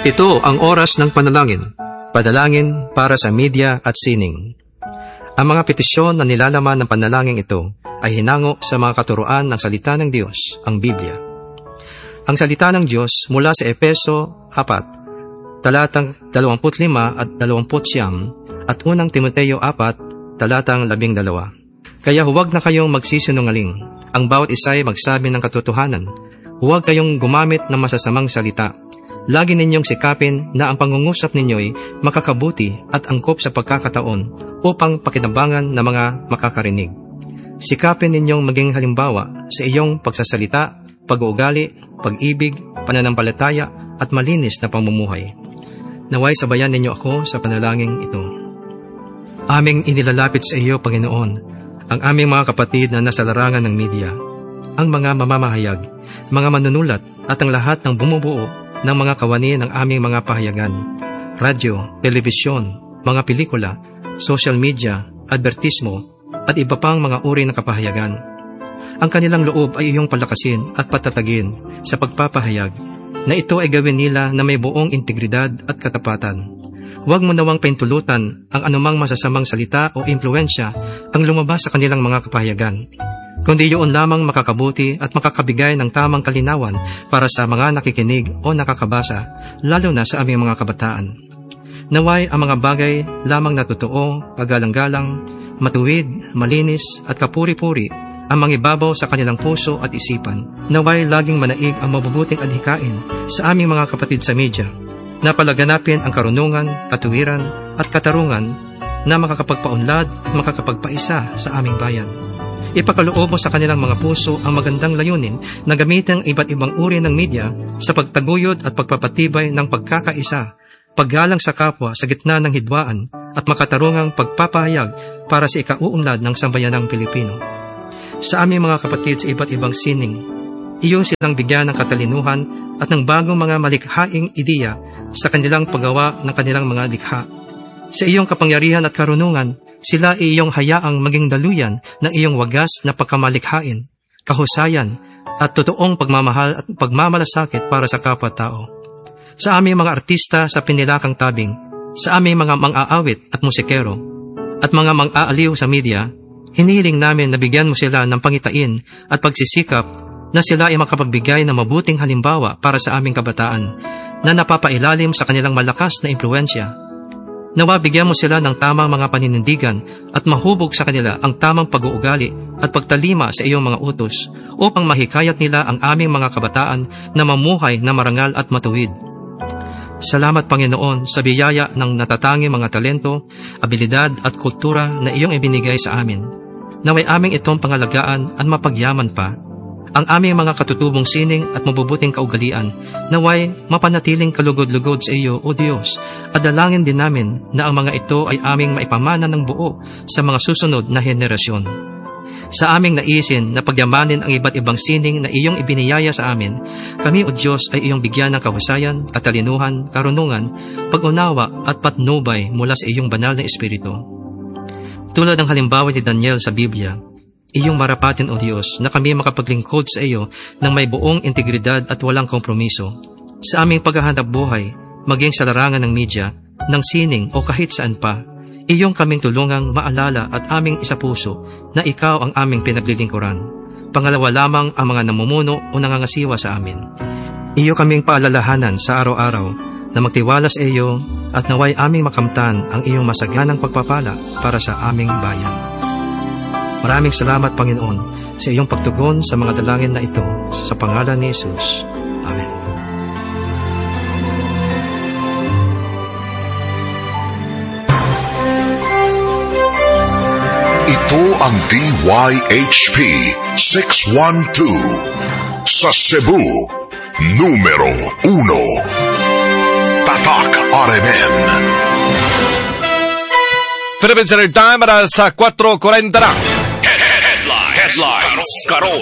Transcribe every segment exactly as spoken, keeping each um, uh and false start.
Ito ang oras ng panalangin. Panalangin para sa media at sining. Ang mga petisyon na nilalaman ng panalangin ito ay hinango sa mga katuruan ng salita ng Diyos, ang Biblia. Ang salita ng Diyos mula sa Efeso four, talatang dalawampu't lima at dalawampu't siyam at unang Timoteo four, talatang labing dalawa. Kaya huwag na kayong magsisinungaling. Ang bawat isa ay magsabi ng katotohanan. Huwag kayong gumamit ng masasamang salita. Lagi ninyong sikapin na ang pangungusap ninyo'y makakabuti at angkop sa pagkakataon upang pakinabangan ng mga makakarinig. Sikapin ninyong maging halimbawa sa iyong pagsasalita, pag-uugali, pag-ibig, pananampalataya at malinis na pamumuhay. Naway sabayan ninyo ako sa panalangin ito. Aming inilalapit sa iyo, Panginoon, ang aming mga kapatid na nasa larangan ng media, ang mga mamamahayag, mga manunulat at ang lahat ng bumubuo ng mga kawani ng aming mga pahayagan, radyo, telebisyon, mga pelikula, social media, advertismo, at iba pang mga uri ng kapahayagan. Ang kanilang loob ay iyong palakasin at patatagin sa pagpapahayag na ito ay gawin nila na may buong integridad at katapatan. Huwag mo nawang paintulutan ang anumang masasamang salita o impluensya ang lumabas sa kanilang mga kapahayagan, kundi yun lamang makakabuti at makakabigay ng tamang kalinawan para sa mga nakikinig o nakakabasa, lalo na sa aming mga kabataan. Naway ang mga bagay lamang na totoo, pagalang-galang, matuwid, malinis at kapuri-puri ang mangibabaw sa kanilang puso at isipan. Naway laging manaig ang mabubuting adhikain sa aming mga kapatid sa media, na palaganapin ang karunungan, katuwiran at katarungan na makakapagpaunlad at makakapagpaisa sa aming bayan. Ipakaloob mo sa kanilang mga puso ang magandang layunin na gamitin ang iba't ibang uri ng media sa pagtaguyod at pagpapatibay ng pagkakaisa, paggalang sa kapwa sa gitna ng hidwaan at makatarungang pagpapahayag para sa ikauunlad ng sambayanang Pilipino. Sa aming mga kapatid sa iba't ibang sining, iyong silang bigyan ng katalinuhan at ng bagong mga malikhaing ideya sa kanilang paggawa ng kanilang mga likha. Sa iyong kapangyarihan at karunungan, sila ay iyong hayaang maging daluyan ng iyong wagas na pagkamalikhain, kahusayan, at totoong pagmamahal at pagmamalasakit para sa kapwa-tao. Sa aming mga artista sa pinilakang tabing, sa aming mga mang-aawit at musikero, at mga mang-aaliw sa media, hinihiling namin na bigyan mo sila ng pangitain at pagsisikap na sila ay makapagbigay ng mabuting halimbawa para sa aming kabataan na napapailalim sa kanilang malakas na impluensya. Nawa bigyan mo sila ng tamang mga paninindigan at mahubog sa kanila ang tamang pag-uugali at pagtalima sa iyong mga utos upang mahikayat nila ang aming mga kabataan na mamuhay na marangal at matuwid. Salamat, Panginoon, sa biyaya ng natatanging mga talento, abilidad at kultura na iyong ibinigay sa amin. Naway aming itong pangalagaan at mapagyaman pa ang aming mga katutubong sining at mabubuting kaugalian, naway mapanatiling kalugod-lugod sa iyo, O Diyos, at dalangin din namin na ang mga ito ay aming maipamana ng buo sa mga susunod na henerasyon. Sa aming naisin na pagyamanin ang iba't ibang sining na iyong ibiniyaya sa amin, kami, O Diyos, ay iyong bigyan ng kahusayan, katalinuhan, karunungan, pag-unawa at patnubay mula sa iyong banal na Espiritu. Tulad ng halimbawa ni Daniel sa Biblia, iyong marapatin, O Diyos, na kami makapaglingkod sa iyo ng may buong integridad at walang kompromiso. Sa aming paghahanap buhay, maging sa larangan ng media, ng sining o kahit saan pa, iyong kaming tulungang maalala at aming isapuso na ikaw ang aming pinaglilingkuran. Pangalawa lamang ang mga namumuno o nangangasiwa sa amin. Iyo kaming paalalahanan sa araw-araw na magtiwala sa iyo at naway aming makamtan ang iyong masaganang pagpapala para sa aming bayan. Maraming salamat, Panginoon, sa iyong pagtugon sa mga dalangin na ito sa pangalan ni Jesus. Amen. Ito ang D Y H P six one two sa Cebu, numero uno. Tatak R M N. Philippine Standard Time para sa four forty na. Headlines karon.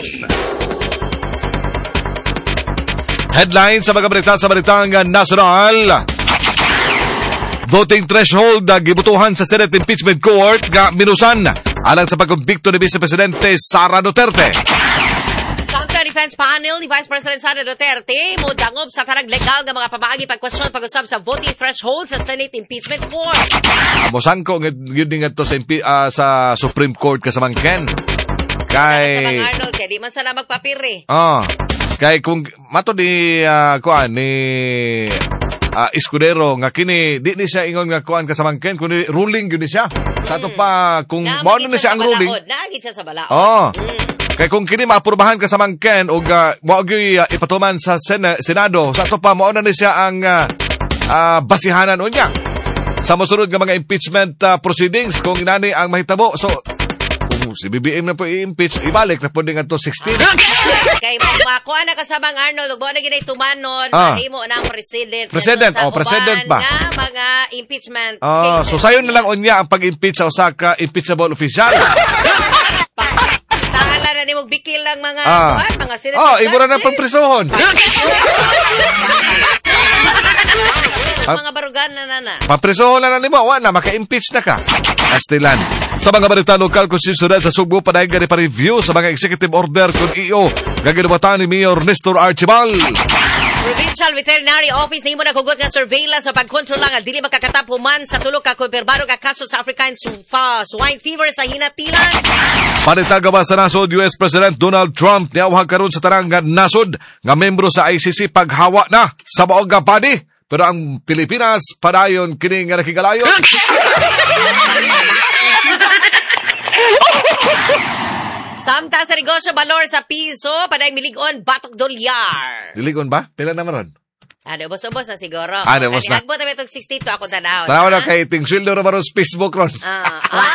Headlines sa mga balita sa balitang nasyonal. Voting threshold na gibutuhan sa Senate Impeachment Court nga minusan alang sa pagkumbikto ni Vice Presidente Sara Duterte. Samtang defense panel ni Vice President Sara Duterte mo dangob sa tarang legal nga mga pabaagi pagkwestiyon pag-usab sa voting threshold sa Senate impeachment court. Amosan ko yun din to sa, uh, sa Supreme Court kasamangken. Kay Sa Arnold kay di man sana magpapiri. Oh. Kay kung mato ni uh, kuan ni uh, Escudero nga kini di ni siya ingon nga kuan kasamangken kundi ruling gyud ni siya. Sa ato pa kung mao na siya ang ruling. Naagit siya sa balaod. Oh. Mm. Kay kung kini maaprubahan kasamangken og uh, mao gyud uh, ipatuman sa Sen- Senado sa ato pa mao na ni siya ang uh, uh, basihanan unya sa mosunod nga mga impeachment uh, proceedings kung inani ang mahitabo. So kung si B B M na po i-impeach, ibalik na po din nga to sixteen. Kay makuha na kasamang Arnold, ug mo na ginay tumanon, Ah. mahimo ng president. President, Sa oh, president uban ba? Nga mga impeachment. Oh, cases. so sayo na lang unya ang pag-impeach sa usa ka impeachable official. Tahala na ni mo bikil lang mga Ah. kuwan, mga senate. Oh, imo na ng pagprisohon. Mga barugan na nana. Paprisohon na na nimo, wa na maka-impeach na ka. Astilan. Sa mga balita lokal kung sisunod sa Subo, padayon gani pa review sa mga executive order kung I O gaginubatan ni Mayor Nestor Archibald. Provincial Veterinary Office nimo naghugot nga surveillance sa pagkontrol nga dili makakatapuman sa tulo ka kumpirmado ka kaso sa African swine fever sa hinatilan. Panitagawa sa nasod, U S President Donald Trump niawhag karon sa tarang nga nasod nga membro sa I C C paghawa na sa maong nga body. Pero ang Pilipinas padayon kini nga nakigalayo. Samta sa negosyo balor sa piso paday milig-on batok dolyar. Diligon ba? Pila naman ron? Ano, ubos-ubos na siguro. Ano, ubos na. Nagbot na itong sixty-two ako tanaw. Tanaw na kay Ting Swildo na maron sa Facebook ron. Ah, ah,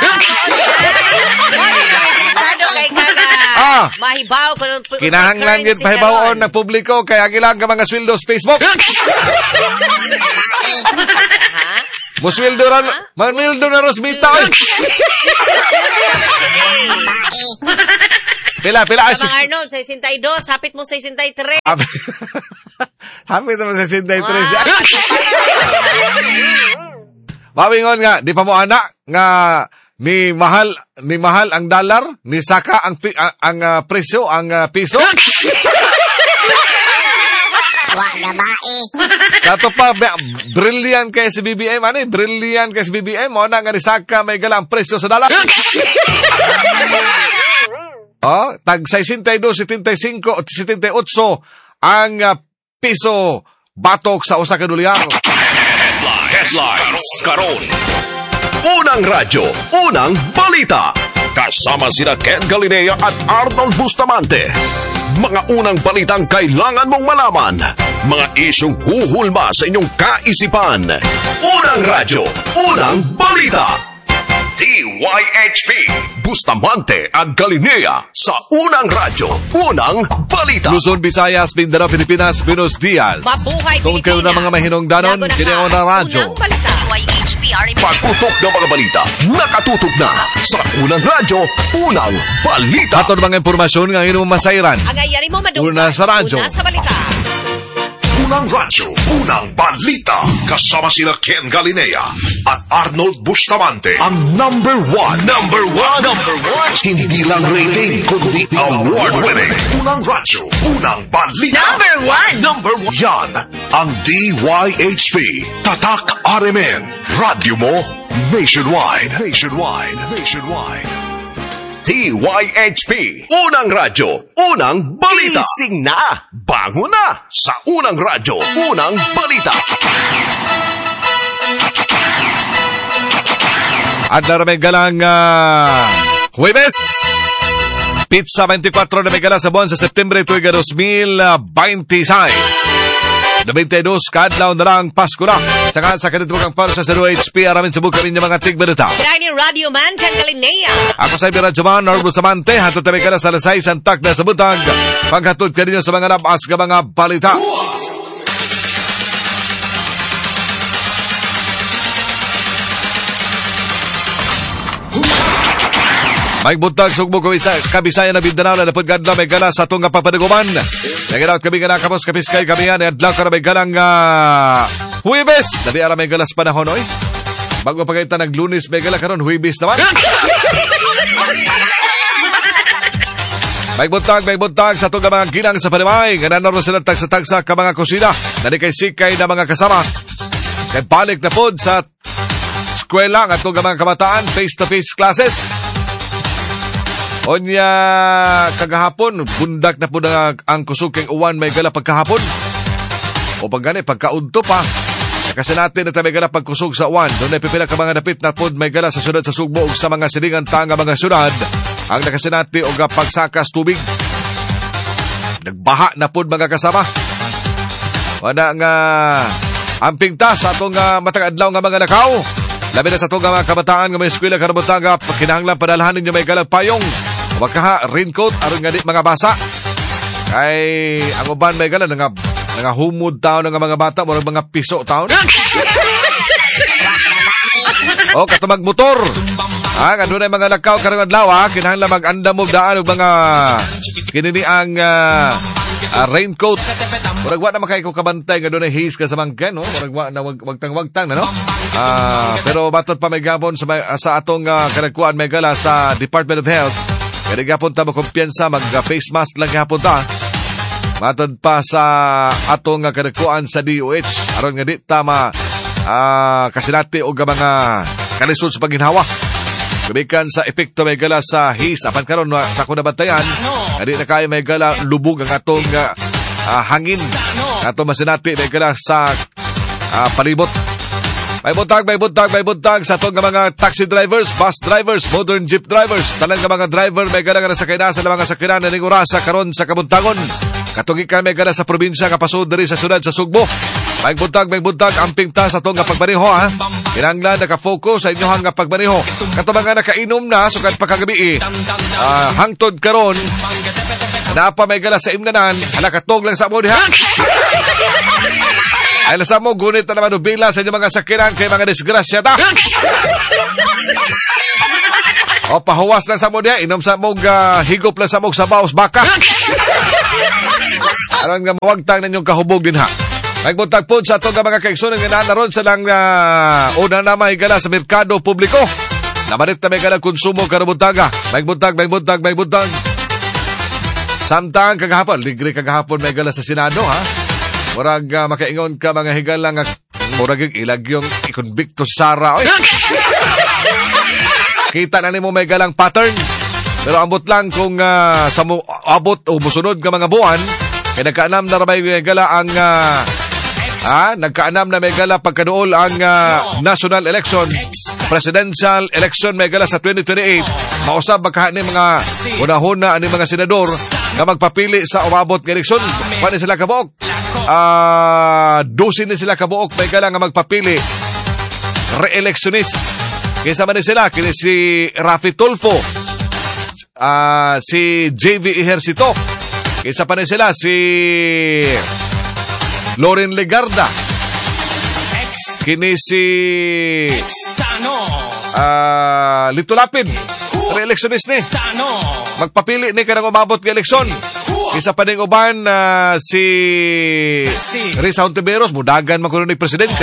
ano kay kana? Ah. Mahibaw ko nung Kinahanglan gid pahibawon ng publiko kay agilang ka mga sweldo sa Facebook. Musweldo ron, manweldo na Rosmita. Pila, pila ay Sa mga Arnold, sixty-two, hapit mo sixty-three. Hapit mo sa sixty-three. Mawingon nga, di pa mo anak nga ni mahal ni mahal ang dollar, ni saka ang pi, ang, ang uh, presyo, ang uh, piso. Wa na ba eh. Kato pa, brilliant kay si B B M, ano eh, brilliant kay si B B M, mo na nga ni saka may galang presyo sa dollar. Oh, tag sixty-two, seventy-five, seventy-eight ang uh, piso batok sa usa ka dolyar. Headlines karon. Unang radyo, unang balita. Kasama sina Ken Galinea at Arnold Bustamante. Mga unang balitang kailangan mong malaman. Mga isyong huhulma sa inyong kaisipan. Unang radyo, unang balita. D Y H P Bustamante at Galinea sa unang radyo, unang balita. Luzon, Visayas, Mindanao, Pilipinas, Buenos Dias. Mabuhay Kung kayo na Pilipinas. mga mahinungdanon, Lago na kini ka. ang unang radyo. Unang balita. D Y H P R M. Pagputok ng mga balita, nakatutok na sa unang radyo, unang balita. Ato mga impormasyon nga inyong masayran. Ang ayari mo madugay. Una sa radyo. Una sa balita. Unang radyo, unang balita. Kasama sila Ken Galinea at Arnold Bustamante. Ang number one. Number one. Number one. Hindi lang rating, kundi award-winning. Unang radyo, unang balita. Number one. Number one. Yan ang D Y H P. Tatak R M N. Radyo mo nationwide. Nationwide. Nationwide. D Y H P. Unang radyo, unang balita. Ising na, bango na sa unang radyo, unang balita. At naramay galang uh, Huwebes. Pizza twenty-four na may gala sa buwan sa September tuwing two thousand twenty-six. twenty-two kadlaw na lang Pasko na. Saka sa kanitubang para sa zero H P aramin sa bukarin niya mga tigbalita. Kinain ni Radio Man Ken Galinea. Ako sa Radyo Man, Norbo Samante, hatod tabi ka na sa lasay, santak na sa butang. Paghatod ka ninyo sa mga nabas ka mga balita. May buntag sugbo ko isa kabisaya na Mindanao na napod gadla may gala sa tunga papadaguman. Nagiraut kami nga nakapos kapiskay kami yan adlaw ka na may galang uh, Huwebes. Dali ara may galas panahon oy. Bago pa kita nag Lunes may gala karon Huwebes naman. May buntag, may buntag sa itong mga ginang sa Panimay. Nga naroon sila tagsa-tagsa ka mga kusina na di kay sikay na mga kasama. Kay balik na po sa eskwela ng itong mga kabataan, face-to-face classes. Onya kagahapon, bundak na po na ang kusuking uwan may gala pagkahapon. O pag gani, pagkaunto pa. Kasi natin na may gala pagkusog sa uwan. Doon ay pipila ka mga dapit na po may gala sa sunod sa Sugbo o sa mga silingan tanga mga syudad. Ang nakasinati o pagsakas tubig. Nagbaha na po mga kasama. Wala nga amping ta sa itong uh, matag-adlaw nga mga nakaw. Labi na sa itong mga kabataan nga may eskwela karabutaga. Pakinahanglan padalhanin nyo may galag payong. Wakaha, raincoat, aron nga di mga basa. Kay ang uban may gala nga nga humud taon nga mga bata, murag mga piso taon. O katumag motor. Ah, nga doon ay mga lakaw karong adlaw, ha? Kinahanglan mag-anda mo daan og mga kinini ang uh, uh, raincoat. Murag wa na makay ko kabantay nga doon ay haze ka sa mangken, no? Murag wa na wag wagtang-wagtang na, no? Ah, pero matod pa may gabon sa sa atong uh, kanakuan may gala sa Department of Health. Kaya gapon ta mo kumpiyansa, mag-face mask lang gapon ta. Matod pa sa atong nga kanakuan sa D O H. Aron nga di tama uh, kasinati o mga kalisod sa pagginhawa. Kumikan sa epekto may gala sa haze. Apan karon sa kuna bantayan, hindi na kaya may gala lubog ang atong uh, uh, hangin. Atong masinati may gala sa uh, palibot. May buntag, may buntag, may buntag sa itong mga taxi drivers, bus drivers, modern jeep drivers. Talang mga driver may gala nga nasakay na sa mga sakiran na ningurasa karon sa kabuntagon. Katungi ka may gala sa probinsya kapasod diri sa syudad sa Sugbo. May buntag, may buntag, amping ta sa itong nga pagbaniho, ha? Kinanglan nakafocus sa inyohang nga pagbaniho. Kato mga nakainom na, sukat pagkagabi, uh, hangtod karon, napa may gala sa imnanan, halakatog lang sa mo diha. Ay nasa mo, gunit na naman ubila sa inyong mga sakiran kay mga disgrasya ta. O pahuwas lang sa mo diya, inom sa mong uh, higop lang sa mong sabaw sa baka. Aron nga mawagtang ninyong kahubog din ha. Nagbuntag po sa itong mga kaigsunan nga naroon sa lang uh, una na mahigala sa merkado publiko. Namanit na may gala konsumo karabuntaga. Nagbuntag, may buntag, may buntag. Samtang kagahapon, ligri kagahapon may gala sa Senado ha. Murag uh, makaingon ka mga higala nga murag ilag yung ikonbikto Sara. Oy! Kita na ni mo may galang pattern. Pero ambot lang kung uh, sa mo, abot o musunod ka mga buwan, kaya nagkaanam na may gala ang uh, ah, nagkaanam na may gala pagkadool ang uh, national election, presidential election may gala sa twenty twenty-eight. Mausab baka ni mga una-huna ani mga senador na magpapili sa umabot ng eleksyon. Paano sila kabuok? Ah, uh, dosin ni sila kabuok may gala nga magpapili re-electionist. Kaysa man sila, kini si Rafi Tulfo, uh, si J V Ejercito, kaysa pa sila si Loren Legarda, kini si uh, Lito Lapid, re-electionist ni. Magpapili ni kanang umabot ng eleksyon. Kaysa pa ning uban uh, si Risa Hontiveros, mudagan makuno ni presidente.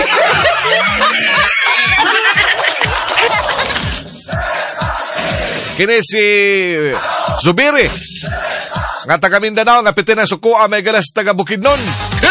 Kini si Zubiri nga taga Mindanao nga piti na sukuha may galas taga Bukidnon.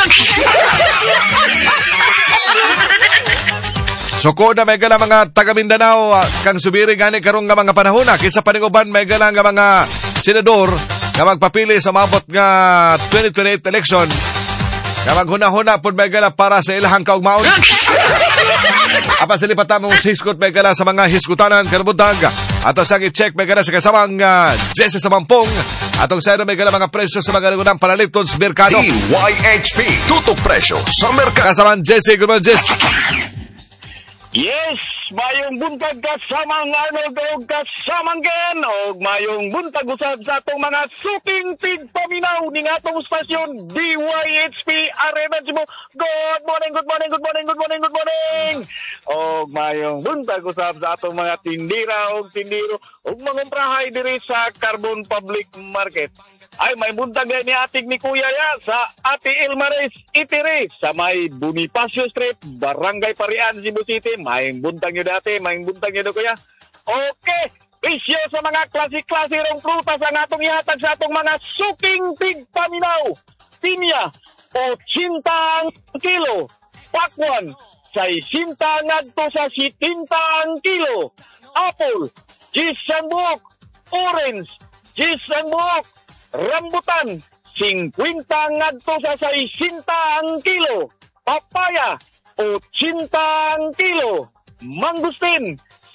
Suko na may gala mga taga Mindanao kang Zubiri gani karong nga mga panahon na kinsa paninguban may gala nga mga senador nga magpapili sa mabot nga twenty twenty-eight election nga maghuna-huna pud may gala para sa ilahang kaugmaon. Apa silipata mong hiskot may gala sa mga hiskutanan karbuntag. Ato sang i-check may gala sa kasamang uh, Jesse sa Mampong. Atong sa may gala mga presyo sa mga nagunang panaliton sa merkado. D Y H P, tutok presyo sa merkado. Kasamang Jesse, good morning Jesse. Yes, mayong buntag kasamang Arnold o kasamang Ken o mayong buntag usab sa atong mga suking tigpaminaw ning atong stasyon D Y H P Arena Cebu. Good morning, good morning, good morning, good morning, good morning. O mayong buntag usab sa atong mga tindira o tindiro o mga umprahay diri sa Carbon Public Market. Ay, may buntag ni ating ni Kuya ya sa Ate Ilmares Itiri sa may Bonifacio Street, Barangay Parian, Cebu City. May buntag nyo dati, may buntag nyo do Kuya. Okay, Presyo sa mga klase-klase rong prutas ang atong ihatag sa atong mga suking tigpaminaw. Pinya, eighty ang kilo. Pakwan, sixty ngadto sa seventy ang kilo. Apple, ten ang buok. Orange, ten ang buok. Rambutan, fifty ngadto sa sixty ang kilo. Papaya, eighty ang kilo. Mangustin,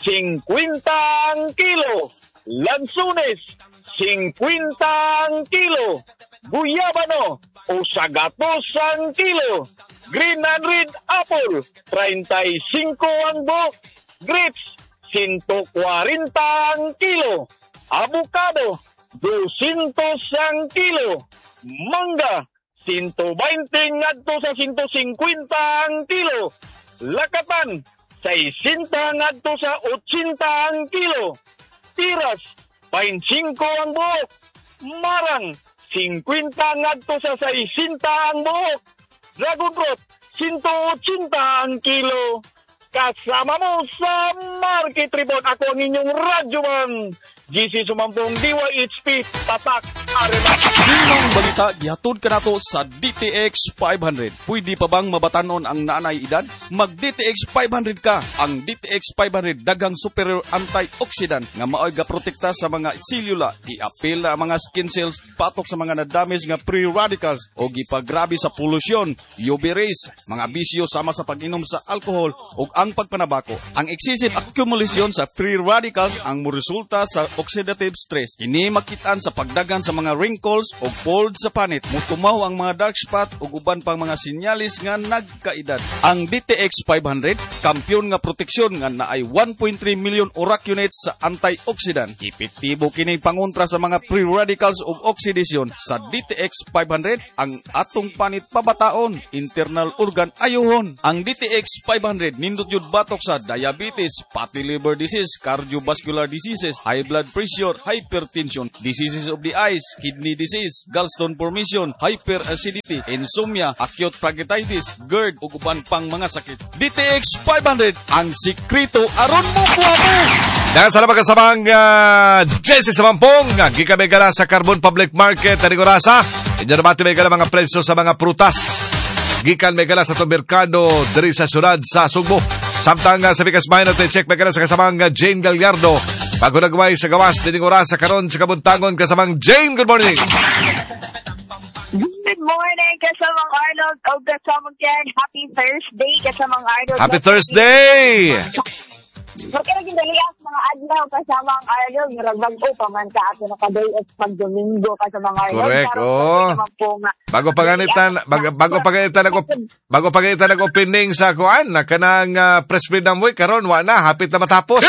fifty ang kilo. Lansunes, fifty ang kilo. Guyabano, o sagatos ang kilo. Green and red apple, thirty-five ang buok. Grapes, one forty ang kilo. Avocado, two hundred ang kilo. Mangga, one twenty ngadto sa one fifty ang kilo. Lakatan, sixty ngadto sa eighty ang kilo. Tiras, twenty-five ang buok. Marang, fifty ngadto sa sixty ang buok. Dragon fruit, one eighty ang kilo. Kasama mo sa Market Report. Ako ang inyong radyoman, G C Sumampong D Y H P, Tatak, Arena. Unang balita, gihatod ka nato sa D T X five hundred. Pwede pa bang mabatanon ang naanay edad? Mag-D T X five hundred ka. Ang D T X five hundred daghang superior antioxidant nga maoy gaprotekta sa mga selula, i-apil ang mga skin cells, patok sa mga na-damage nga free radicals o gipagrabe sa polusyon, U V rays, mga bisyo sama sa pag-inom sa alcohol o ang pagpanabako. Ang excessive accumulation sa free radicals ang moresulta sa oxidative stress. Kini makitaan sa pagdagan sa mga wrinkles o fold sa panit. Mutumaw ang mga dark spot o uban pang mga sinyalis nga nagkaedad. Ang D T X five hundred, kampyon nga proteksyon nga naay one point three million oracunates sa antioxidant. Epektibo kini pangontra sa mga free radicals o oxidation. Sa D T X five hundred, ang atong panit pabataon, internal organ ayuhon. Ang D T X five hundred nindot yun batok sa diabetes, fatty liver disease, cardiovascular diseases, high blood pressure, hypertension, diseases of the eyes, kidney disease, gallstone formation, hyperacidity, insomnia, acute pancreatitis, GERD, ug uban pang mga sakit. D T X five hundred, ang sikreto aron mo kuwapo. Dahil sa labang kasamang uh, Jesse Samampong, gikan may gala sa Carbon Public Market na Rigorasa. Inyo naman may gala mga presyo sa mga prutas. Gikan may gala sa itong merkado diri sa syudad sa Sugbo. Samtang uh, sa Bigas Minor, check may gala sa kasamang uh, Jane Gallardo. Bago nagway sa gawas, dining oras sa karon sa Kabuntangon, kasamang Jane, good morning! Good morning, kasamang Arnold, o kasamang Ken. Happy Thursday, kasamang Arnold. Happy Thursday! Magkaragin dalias mga adlaw kasamang Arnold. Naragbag-o pa man sa ato na kaday at pag-domingo kasamang Arnold. Correct, oh. Bago paganitan, bago, bago paganitan ako, bago paganitan ako opening sa kuan, na kanang uh, press freedom week, karon wa na, hapit na matapos.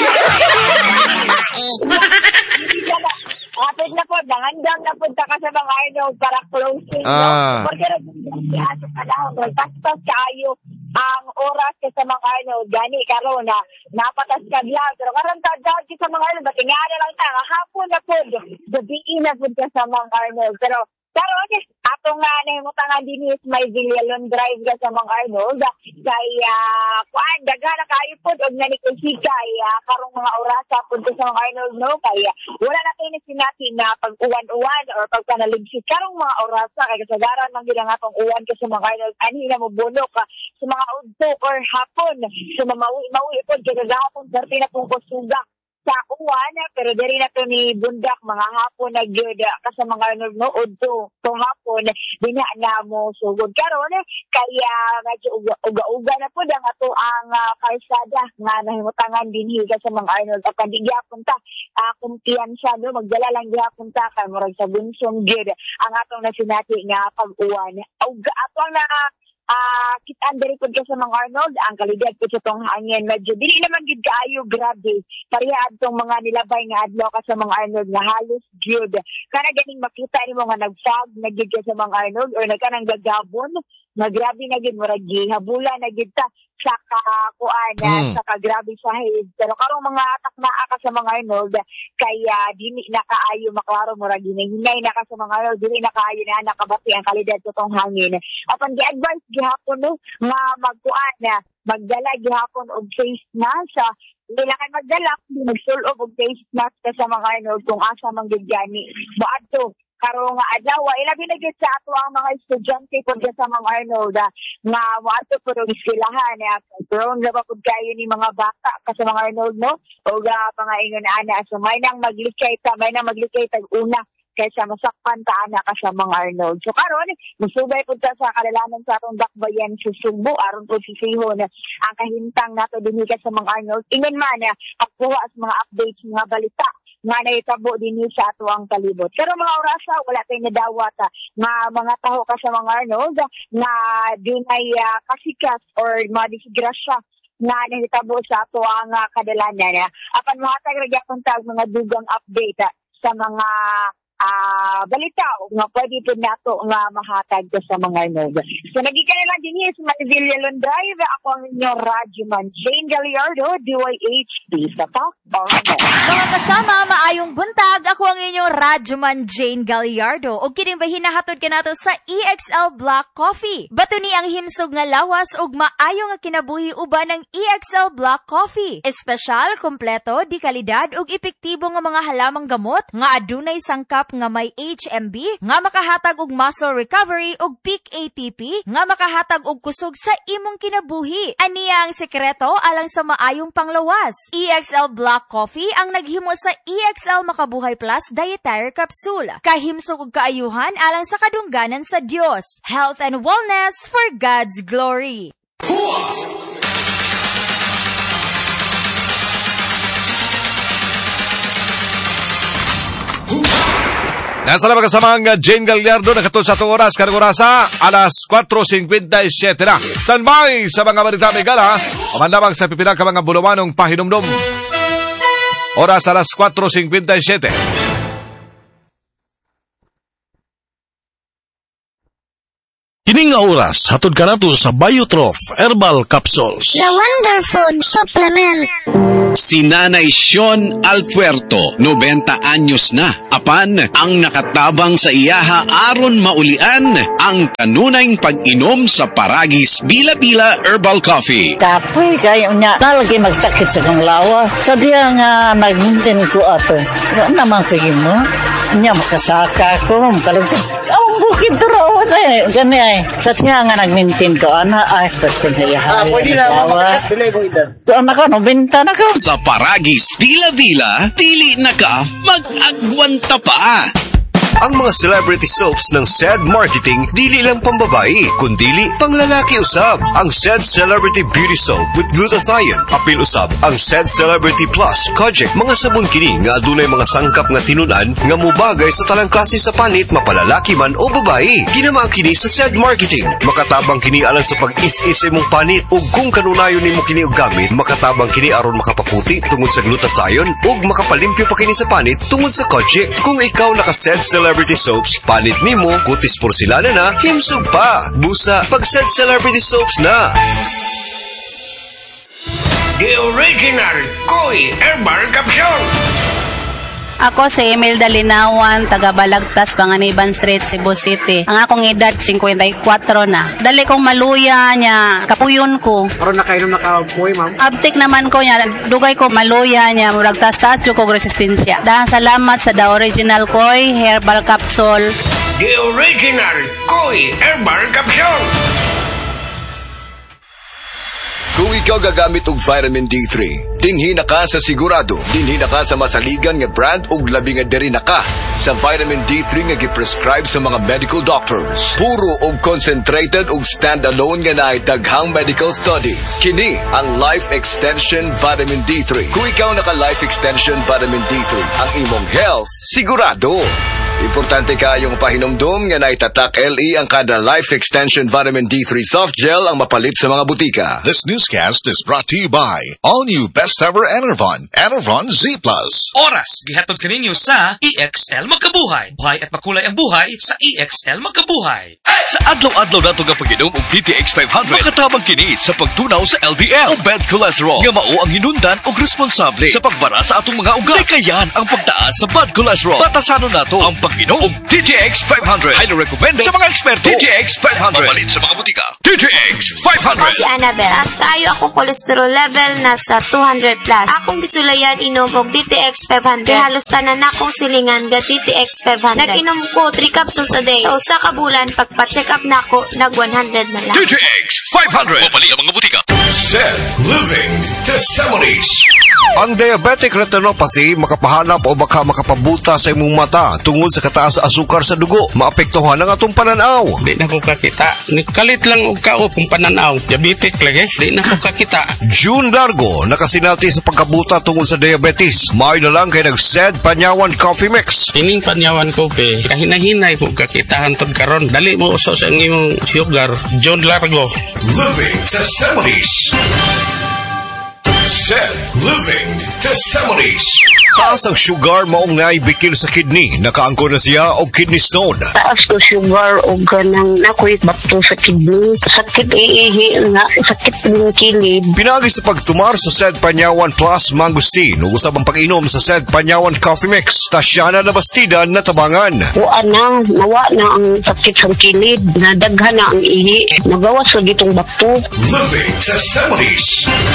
Hapit na po, nangandang na po ka sa mga Arnold para closing. Ah. Magkaragin sa panahon, magpaspas kayo ang oras ka sa mga Arnold. Gani, karon na napatas ka lang. Pero karon ta daw sa mga Arnold, ba't nga na lang ta, hapon na po, gabiin na po ka sa mga Arnold. Pero, pero okay, atong nga nahimutangan din is may Villalon Drive ka sa mga Arnold. Kaya, kuan, daga na kayo po, og nanikonsika, kaya karong mga orasa po sa mga Arnold, no? Kaya, wala na tayo na sinati na pag-uwan-uwan or pagpanaligsik. Karong mga orasa, kaya kasagaran ng bilang atong uwan ka sa mga Arnold, ani na mo bunok ka sa mga udto or hapon. So, maui-maui po, kaya gahapon, sarti na pong kusuga sa uwan, pero dari na to ni bundak mga hapon na gyud ka sa mga no udto to hapon dinya na mo sugod karon kaya medyo uga-uga na pud ang ato ang uh, kalsada nga nahimutangan dinhi ka sa mga Arnold apan di gyapon ta uh, kumpiyansa no magdala lang gyapon ta kay murag sa bunsong gyud ang atong nasinati nga pag-uwan uga ato na Ah, uh, kitaan diri pud ka sa mga Arnold ang kalidad pud sa tong hangin medyo dili naman gid kaayo grabe pareha adtong mga nilabay nga adlaw ka sa mga Arnold nga halos gyud kana ganing makita nimo nga nagfog nagid ka sa mga Arnold or nagkanang gagabon nga grabe na gid murag gihabula na gid ta sa kakuan mm. sa kagrabe sa head pero karong mga atak na ka sa mga Arnold kaya dili na kaayo maklaro murag hinay na ka sa mga Arnold dili na kaayo na nakabati ang kalidad sa tong hangin apan gi-advise gihapon no nga magkuan na magdala gihapon og face mask sa Hindi lang kayo magdala, hindi magsulob og face mask ka sa mga ano, kung asa mang gigyani. Baadto, karong nga adlaw, ilabi na gyud sa ato ang mga estudyante pud sa mga ano, da, nga moadto pud og eskwelahan. Pero nga ba pud kayo ni mga bata ka sa mga ano, no? O ga mga ingon ana, so may nang maglikay ta, may nang maglikay tag una kaysa masakpan ta ana ka sa mga Arnold. So karon musubay pud ta sa kalalaman sa atong dakbayan sa Subo aron pud sisihon ang kahintang nato dinhi ka sa mga Arnold. Ingon man na pagkuha sa mga updates, mga balita nga naitabo dinhi sa ato ang kalibot. Pero mga orasa wala tay nadawat nga mga taho ka sa mga Arnold na dunay uh, kasikas or mga disgrasya na nahitabo sa ato ang uh, kadalanan. Apan mahatag ra gyapon tag mga dugang update uh, sa mga Ah, uh, balita nga pwede po nato nga mahatag ko sa mga nerd. So nagika na lang din sa Matavilla Drive. Ako ang inyong radyoman Jane Galliardo, D Y H D sa Talk Barno. Mga kasama, maayong buntag. Ako ang inyong radyoman Jane Galliardo. O kining ba hinahatod ka nato sa E X L Black Coffee. Bato ni ang himsog nga lawas og maayo nga kinabuhi uban ng E X L Black Coffee. Espesyal, kompleto, di kalidad ug epektibo nga mga halamang gamot nga adunay sangkap nga may H M B, nga makahatag og muscle recovery og peak A T P, nga makahatag og kusog sa imong kinabuhi. Aniya ang sekreto alang sa maayong panglawas. E X L Black Coffee ang naghimo sa E X L Makabuhay Plus Dietary Capsule. Kahimsog og kaayuhan alang sa kadungganan sa Dios. Health and wellness for God's glory. Nasa lang kasamang Jane Galliardo na katulad sa itong oras, karang orasa, alas kwatro singkwenta y siyete na. Standby sa mga balita may gala, pamandamang sa pipilang ka mga bulawanong pahinumdum. Oras alas kwatro singkwenta y siyete. Kining nga oras, hatod ka nato sa Biotrof Herbal Capsules. The Wonder Food Supplement. Si Nanay Sean Alpuerto, noventa anyos na. Apan, ang nakatabang sa iyaha aron maulian ang kanunayng pag-inom sa Paragis Bila-Bila Herbal Coffee. Kapoy kayo niya, talagi magsakit sa kong lawa. Sadya nga nag-maintain ko ato. Ano naman kayo mo? Niya makasaka ko, makalag ang bukid turawat eh. Gani ay. Sadya nga nag-maintain ko, ana ay, pwede na iyaha. Ah, pwede na, mapakakas bilay mo ito. So, anak ko, no, benta na ka. Sa Paragis Bila-Bila, dili na ka mag-agwanta pa. Ang mga celebrity soaps ng S E D Marketing dili lang pambabae, kundili panglalaki usab. Ang S E D Celebrity Beauty Soap with glutathione, apil usab ang S E D Celebrity Plus Kojic, mga sabon kini nga adunay mga sangkap nga tinunan nga mubagay sa talang klase sa panit, mapalalaki man o babae. Ginama kini sa S E D Marketing. Makatabang kini alang sa pag-is-is imong panit ug kung kanunayon nimo kini og gamit, makatabang kini aron makapaputi tungod sa glutathione ug makapalimpyo pa kini sa panit tungod sa Kojic. Kung ikaw naka-S E D Celebrity Soaps, panit nimo, kutis porcelana na, himsog pa. Busa, pag-S E D Celebrity Soaps na. The Original Koi Herbal Capsule. Ako si Imelda Linawan, taga Balagtas, Panganiban Street, Cebu City. Ang akong edad, fifty-four na. Dali kong maluya niya, kapuyon ko. Karon na kayo nakapuy, ma'am? Abtik naman ko niya, dugay ko maluya niya, murag tas-tas yung kong resistensya. Dahil salamat sa The Original Koi Herbal Capsule. The Original Koi Herbal Capsule. Kung ikaw gagamit og vitamin D three, dinhi na ka sa sigurado, dinhi na ka sa masaligan nga brand ug labi nga diri na ka sa vitamin D three nga gi-prescribe sa mga medical doctors. Puro og concentrated ug stand-alone nga naay daghang medical studies. Kini ang Life Extension Vitamin D three. Kung ikaw naka Life Extension Vitamin D three, ang imong health sigurado. Importante kayong pahinumdum nga naitatak L E ang kada Life Extension Vitamin D three Soft Gel ang mapalit sa mga butika. This newscast is brought to you by All New Best Ever Enervon, Enervon Z plus. Oras, gihatod kaninyo sa E X L Magkabuhay. Buhay at makulay ang buhay sa E X L Magkabuhay. Sa adlaw-adlaw nato nga pag-inom og D T X five hundred, makatabang kini sa pagtunaw sa L D L o bad cholesterol nga mao ang hinundan og responsable sa pagbara sa atong mga ugat. Kayan ang pagtaas sa bad cholesterol. Batasanon nato ang pag-inom og D T X five hundred. Highly recommended sa mga eksperto. D T X five hundred. Mapalit sa mga butika. D T X five hundred. Ako si Annabelle. Taas kayo ako cholesterol level nasa two hundred plus. Akong gisulayan inom og D T X five hundred. Halos tanan akong silingan ga D T X five hundred. Nag-inom ko three capsules a day. Sa usa ka bulan pagpa-check up nako nag one hundred na lang. D T X five hundred. Mapalit sa mga butika. Said Living Testimonies. Ang diabetic retinopathy makapahanap o baka makapabuta sa imong mata tungod sa kataas sa asukar sa dugo. Maapektuhan ang atong pananaw. Di na ko kakita. Kalit lang og kao kung pananaw. Diabetic lagi. Di na ko kakita. June Largo nakasinati sa pagkabuta tungod sa diabetes. May na lang kay nag-Said Panyawan Coffee Mix. Ining Panyawan Coffee kahinahinay ko kakitahan tod karon. Dali mo uso sa imong sugar. June Largo. Living Testimonies. Said Living Testimonies. Taas ang sugar maong naibikil sa kidney. Nakaangko na siya o kidney stone. Taas ko sugar o ganang nakoy bato sa kidney. Sakit iihi nga, sakit ng kilid. Pinagi sa pagtumar sa Said Panyawan Plus Mangustin. Usab ang pag-inom sa Said Panyawan Coffee Mix. Tasyana na bastida na tabangan. Wa na, nawa na ang sakit sa kilid. Nadaghan na ang ihi. Nagawas sa ditong bato. Living Testimonies.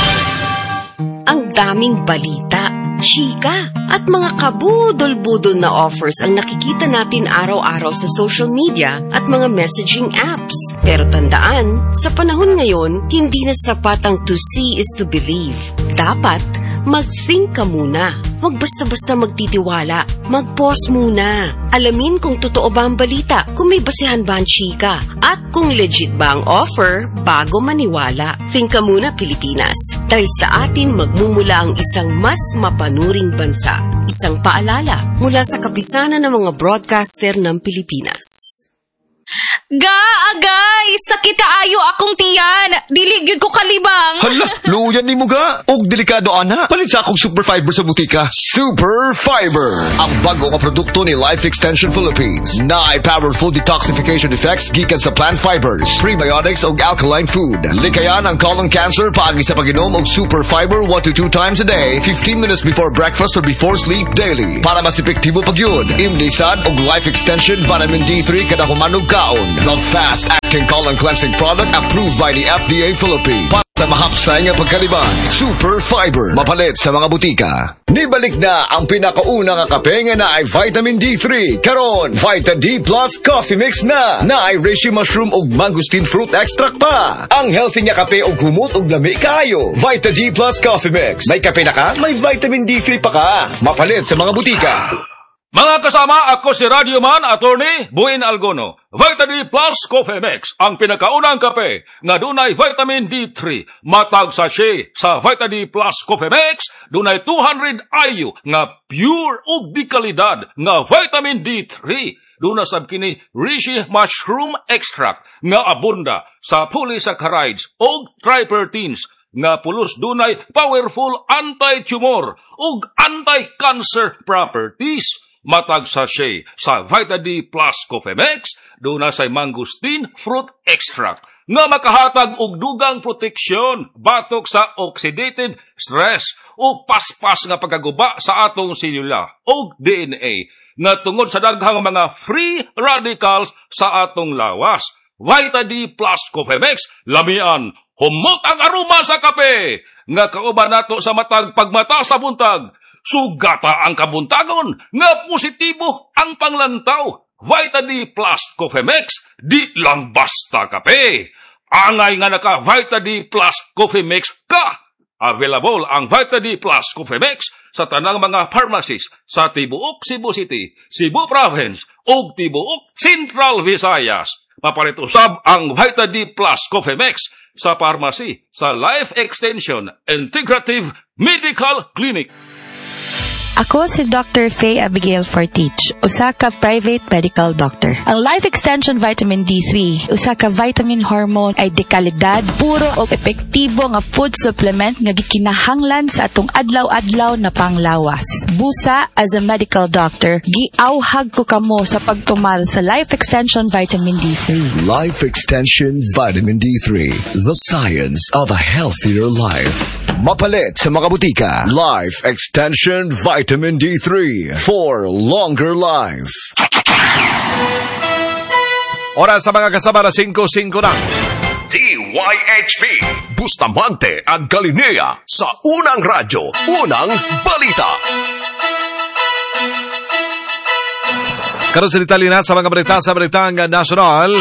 Ang daming balita, chika, at mga kabudol-budol na offers ang nakikita natin araw-araw sa social media at mga messaging apps. Pero tandaan, sa panahon ngayon, hindi na sapat ang to see is to believe. Dapat, mag-think ka muna. Huwag basta-basta magtitiwala. Mag-pause muna. Alamin kung totoo ba ang balita, kung may basihan ba ang chika, at kung legit ba ang offer bago maniwala. Think ka muna, Pilipinas. Dahil sa atin magmumula ang isang mas mapanuring bansa. Isang paalala mula sa kapisanan ng mga broadcaster ng Pilipinas. Ga, agay! Sakit kaayo akong tiyan! Diligid ko kalibang! Hala, luyan ni mo ga! Og delikado ana! Palit sa akong super fiber sa butika. Super Fiber, ang bago nga produkto ni Life Extension Philippines. Na ay powerful detoxification effects gikan sa plant fibers, prebiotics ug alkaline food. Likayan ang colon cancer paagi sa pag-inom og Super Fiber one to two times a day, fifteen minutes before breakfast or before sleep daily. Para mas epektibo pag yun, imnisad og Life Extension Vitamin D three kada humanog kaon. The fast-acting colon cleansing product approved by the F D A Philippines. Para sa mahapsay nga pagkaliban, Super Fiber, mapalit sa mga butika. Nibalik na ang pinakauna nga kape nga na ay Vitamin D three. Karon, Vita D Plus Coffee Mix na. Na ay reishi mushroom ug mangosteen fruit extract pa. Ang healthy nga kape ug humot ug lami kaayo. Vita D Plus Coffee Mix. May kape na ka, may Vitamin D three pa ka. Mapalit sa mga butika. Mga kasama, ako si Radioman Attorney Buin Algono. Vita D Plus Coffee Mix, ang pinakaunang kape nga dunay vitamin D three. Matag sachet sa Vita D Plus Coffee Mix, dunay two hundred I U nga pure ug di kalidad nga vitamin D three. Duna sab kini reishi mushroom extract nga abunda sa polysaccharides ug tripertines nga pulos dunay powerful anti-tumor ug anti-cancer properties. Matag sachet sa Vita D Plus Coffee Mix, doon na say mangosteen fruit extract nga makahatag og dugang proteksyon batok sa oxidative stress o paspas nga pagkaguba sa atong selula o D N A nga tungod sa daghang mga free radicals sa atong lawas. Vita D Plus Coffee Mix, lamian, humot ang aroma sa kape nga kauban nato sa matag pagmata sa buntag. Sugata ang kabuntagon nga positibo ang panglantaw. Vita D Plus Coffee Mix, di lang basta kape. Angay nga naka Vita D Plus Coffee Mix ka. Available ang Vita D Plus Coffee Mix sa tanang mga pharmacies sa tibuok Cebu City, Cebu Province ug tibuok Central Visayas. Mapalit usab ang Vita D Plus Coffee Mix sa pharmacy sa Life Extension Integrative Medical Clinic. Ako si Doctor Faye Abigail Fortich, usa ka private medical doctor. Ang Life Extension Vitamin D three, usa ka vitamin hormone ay dekalidad, puro o epektibo nga food supplement nga gikinahanglan sa atong adlaw-adlaw na panglawas. Busa, as a medical doctor, giawhag ko kamo sa pagtumar sa Life Extension Vitamin D three. Life Extension Vitamin D three, the science of a healthier life. Mapalit sa mga butika, Life Extension Vitamin D three for longer life. Oras sa mga kasama na five five na. D Y H P, Bustamante at Galilea sa Unang Radyo, Unang Balita. Karon sa detalye na sa mga balita sa balitang nasyonal.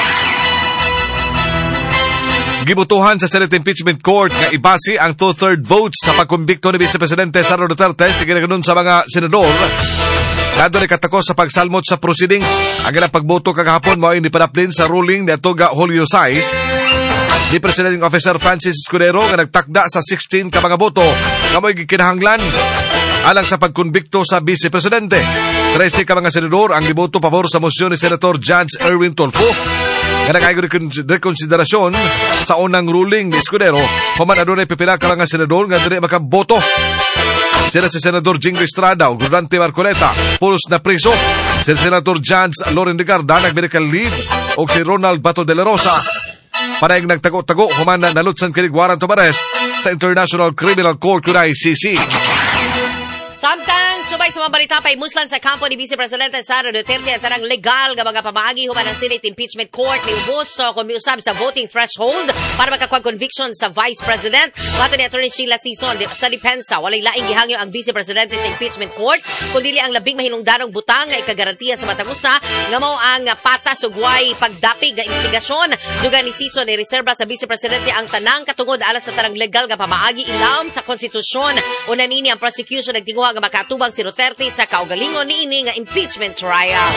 Gibutuhan sa Senate Impeachment Court nga ibasi ang two-third votes sa pagkumbikto ni Vice Presidente Sara Duterte sa ginaganon sa mga senador. Kado ni katakos sa pagsalmot sa proceedings. Ang ilang pagboto kagahapon mo ay nipadap din sa ruling ni Atoga Julio Saiz. Ni Presiding Officer Francis Escudero nga nagtakda sa sixteen ka mga boto kamoy gikinahanglan alang sa pagkonbikto sa Vice Presidente. thirteen ka mga senador ang giboto pabor sa mosyon ni Senator Judge Erwin Tulfo nga nag-ayo rekonsiderasyon sa unang ruling ni Escudero human adunay pipila ka mga senador nga dili makaboto. Sila si Senador Jingo Estrada o Rodante Marcoleta, pulos na priso. Si Senator Judge Loren de Garda, nag-medical leave. O si Ronald Bato de la Rosa, panayang nagtago-tago, humana nalutsan kinig warrant of arrest sa International Criminal Court kunay I C C. Samtang subay sa mga balita pa'y muslan sa kampo ni Vice Presidente Sara Duterte ang tarang legal nga mga pamaagi human ang Senate Impeachment Court ni ubos so kung miusab sa voting threshold para makakuha conviction sa Vice President. Wato ni Attorney Sheila Sison sa depensa, walay laing gihangyo ang Vice Presidente sa Impeachment Court kundi ang labing mahinungdanong butang nga ikagarantiya sa matag usa nga mao ang patas ug way pagdapig nga investigasyon. Dugan ni Sison ni reserba sa Vice Presidente ang tanang katungod alas sa tarang legal nga pamaagi ilawom sa konstitusyon. Una nini ang prosecution nagtinguha nga makatubang si Duterte sa kaugalingon niini nga impeachment trial.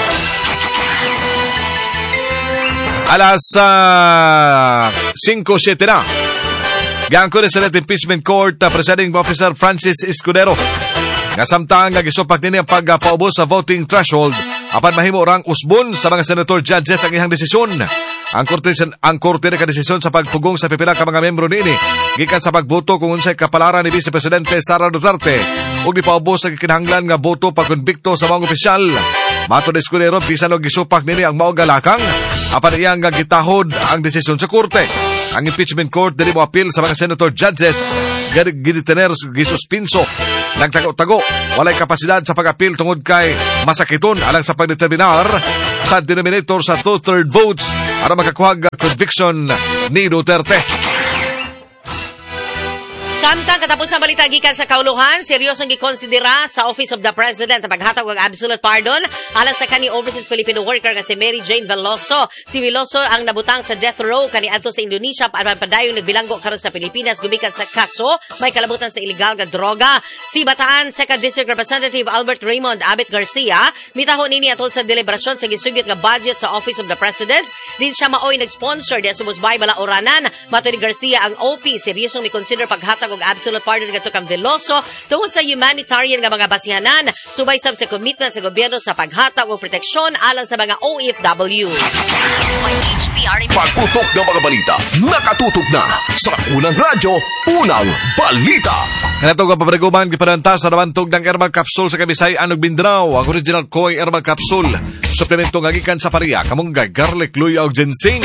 Alas uh, five seven na. Gangko ni Senate Impeachment Court uh, Presiding Officer Francis Escudero. Kasamtang nagisupak nini ang pagpaubos sa voting threshold apan mahimo rang usbon sa mga senator judges ang ihang desisyon. Ang korte ang korte ka desisyon sa pagpugong sa pipila ka mga membro niini gikan sa pagboto kung unsay kapalaran ni Vice Presidente Sara Duterte ug gipaubos sa kinahanglan nga boto pagkonbikto sa mga opisyal. Mato ni Escudero bisan og gisupak nini ang mao galakang apan iyang nga gitahod ang desisyon sa korte. Ang impeachment court dili mo appeal sa mga senator judges giditener gisuspinso nagtago-tago walay kapasidad sa pag-appeal tungod kay masakiton alang sa pagdeterminar sa denominator sa two-third votes para makakuha conviction ni Duterte. Samtang katapos ang balita gikan sa kauluhan, seryosong gikonsidera sa Office of the President ang paghatag og absolute pardon alang sa kani overseas Filipino worker nga si Mary Jane Veloso. Si Veloso ang nabutang sa death row kaniadto sa Indonesia apan padayong nagbilanggo karon sa Pilipinas gumikan sa kaso may kalabutan sa illegal nga droga. Si Bataan second District Representative Albert Raymond Abet Garcia mitahon nini atol sa deliberasyon sa gisugyot nga budget sa Office of the President. Din siya maoy nag-sponsor di sumusbay bala oranan. Mato ni Garcia ang O P seryosong mi-consider paghatag og absolute pardon ngadto kang Veloso tungod sa humanitarian nga mga basihanan subay sab sa commitment sa gobyerno sa paghatag og proteksyon alang sa mga O F W. Pagputok ng mga balita, nakatutok na sa Unang Radyo, Unang Balita. Kanatog ang pabariguman gipadanta sa nawantog ng herbal capsule sa Kabisayan ug Mindanao. Ang original Koi herbal capsule, suplemento nga gikan sa paria, kamunggay, garlic, luya ug ginseng.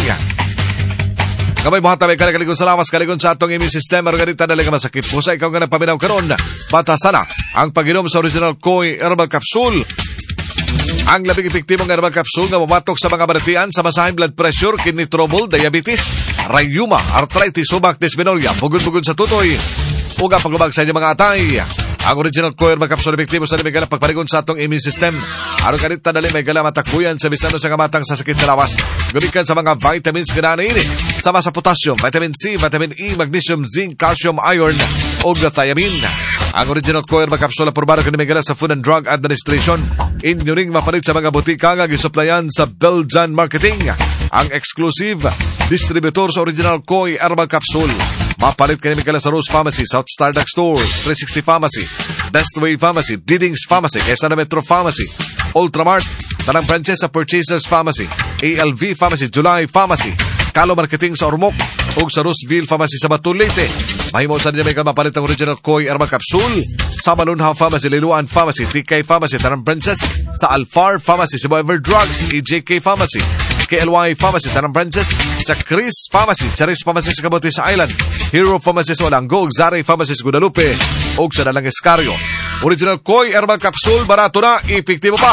Kamay mo hataway kalikalikon sa lawas, kalikon sa atong immune system, margarita na lang masakit po sa ikaw nga nagpaminaw karon. Batasana ang pag-inom sa original Koi herbal capsule. Ang labing epektibong herbal capsule nga mamatok sa mga baratian sa masahing blood pressure, kidney trouble, diabetes, rayuma, arthritis, subak, dysmenorrhea, bugod-bugod sa tutoy, uga paglubag sa inyong mga atay. Ang original Koi herbal capsule epektibo sa nimigalap pagparigon sa atong immune system. Aron kanita dali may gala matakuyan sa bisano sa kamatang sa sakit sa lawas. Gumikan sa mga vitamins nga na ini. Sama sa potassium, vitamin C, vitamin E, magnesium, zinc, calcium, iron, o thiamine. Ang original Koi herbal capsule aprobado kini may gala sa Food and Drug Administration. Inyo ring mapalit sa mga butika nga gisuplayan sa Belgian Marketing. Ang exclusive distributor sa original Koi herbal capsule. Mapalit kayo may sa Rose Pharmacy, South Starduck Stores, three sixty Pharmacy, Bestway Pharmacy, Didings Pharmacy, Quezon Metro Pharmacy, Ultramart, Tanang Francesa Purchasers Pharmacy, A L V Pharmacy, July Pharmacy, Kalo Marketing sa Ormoc, ug sa Roseville Pharmacy sa Batulite. Mahimo sa niya may mapalit ang original Koi herbal capsule sa Malunhaw Pharmacy, Liluan Pharmacy, T K Pharmacy, Tanang Princess, sa Alfar Pharmacy, Cebu Ever Drugs, E J K Pharmacy, K L Y Pharmacy, Tanang Princess, sa Chris Pharmacy, Charis Pharmacy sa Camotes Island, Hero Pharmacy sa Olanggo, Zare Pharmacy sa Guadalupe, ug sa Dalang Escarrio. Original Koi herbal capsule, barato na, epektibo pa.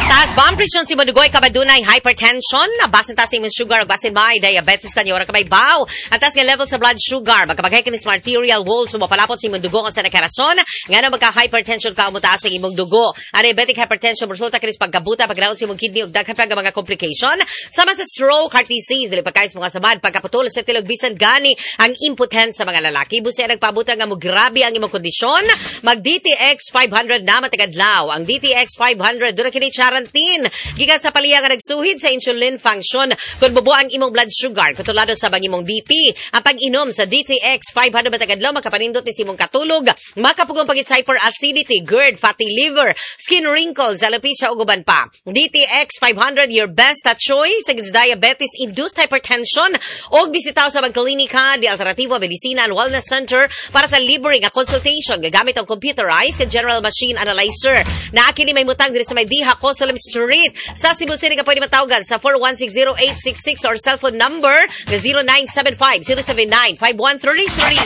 Taas bomb presyon si Madugoy kabadunay hypertension, basin taas imong sugar, basin may diabetes kanyo, ora kamay baw. At taas nga level sa blood sugar, magkabagay ka ni smart arterial wall, sumapalapot si imong dugo sa nakarason, nga na magka-hypertension ka, umutaas ang imong dugo. Ang diabetic hypertension, resulta ka nis pagkabuta, pagdaon si imong kidney, ug daghan pa nga mga complication. Sama sa stroke, heart disease, dili pagkais mga samad, pagkaputol sa tilog, bisan gani, ang impotence sa mga lalaki. Busi nagpabuta nga mo grabe ang imong kondisyon, mag-D T X five hundred na matagadlaw. Ang D T X five hundred, doon na kini charantin. Gikan sa paliya nga nagsuhid sa insulin function kung bubo ang imong blood sugar, katulado sa bang imong B P. Ang pag-inom sa D T X five hundred matagadlaw, makapanindot ni simong katulog, makapugong pagit sa hyperacidity, GERD, fatty liver, skin wrinkles, alopecia ug uban pa. D T X five hundred, your best choice against diabetes, induced hypertension, og bisitaw sa Magkalinika, di Alternativo Medicina and Wellness Center para sa libre nga consultation gagamit ang computerized and general machine analyzer. Na kini may mutang diri sa may Diha Cosalem Street sa Cebu City nga pwede matawagan sa four one six zero eight six six or cellphone number na zero nine seven five zero seven nine five one three three.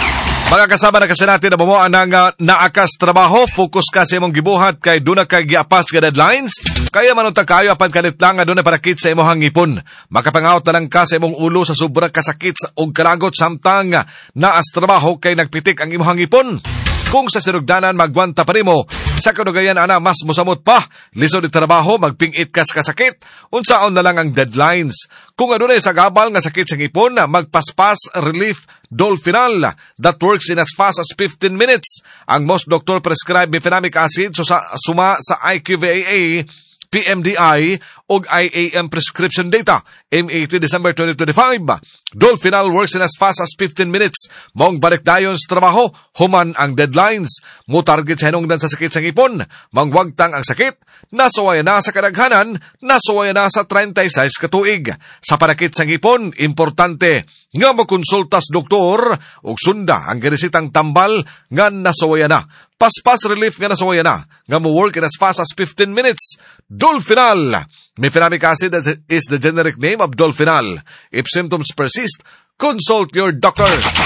Mga kasama na kasi natin na bumuan ng uh, naakas trabaho, focus ka sa imong gibuhat kay doon kay giapas ka deadlines, kaya manuntag kayo apan kanit lang nga doon na parakit sa imong ngipon. Makapangaot na lang ka sa imong ulo sa sobrang kasakit o kalagot samtang uh, naas trabaho kay nagpitik ang imong ngipon. Kung sa sinugdanan magwanta pa nimo, sa kadugayan ana mas musamot pa, lisod di trabaho, magpingit ka sa kasakit, unsaon na lang ang deadlines. Kung adunay sa gabal nga sakit sa ngipon, magpaspas relief Dolfinal that works in as fast as fifteen minutes. Ang most doctor prescribe bifenamic acid so sa suma sa I Q V A A, P M D I o I A M prescription data. M eighteen December twenty twenty-five. Dolfinal works in as fast as fifteen minutes. Maong balik dayon sa trabaho, human ang deadlines. Mo target sa hinungdan sa sakit sa ngipon. Mangwagtang ang sakit, nasuwaya na sa kadaghanan, nasuwaya na sa thirty-six katuig. Sa panakit sa ngipon, importante nga makonsultas doktor ug sunda ang giresitang tambal nga nasuwaya na. Paspas relief nga nasuwaya na, nga mo work in as fast as fifteen minutes. Dolfinal. Mefenamic acid is the generic name of Dolfinal. If symptoms persist, consult your doctor.